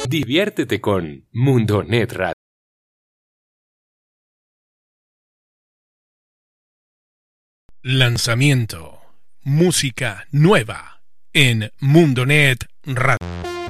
Diviértete con Mundonet Radio. Lanzamiento. Música nueva en Mundonet Radio.